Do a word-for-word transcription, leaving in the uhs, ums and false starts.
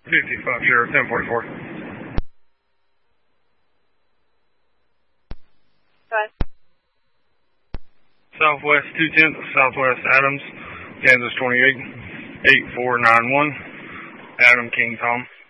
fifty-five, zero, ten forty-four. Five. Southwest two tenth, Southwest Adams, Kansas twenty-eight, eight four nine one, Adam King Tom.